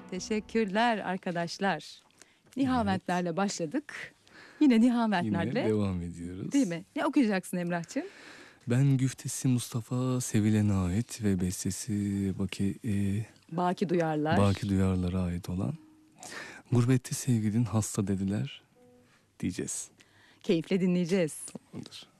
Teşekkürler arkadaşlar. Nihaventlerle başladık. Yine Nihaventlerle Yine devam ediyoruz. Değil mi? Ne okuyacaksın Emrah'cığım? Ben güftesi Mustafa Sevilen'e ait ve bestesi Baki Duyarlar. Baki Duyarlar'a ait olan Gurbette Sevgilin Hasta Dediler diyeceğiz. Keyifle dinleyeceğiz. Tamamdır.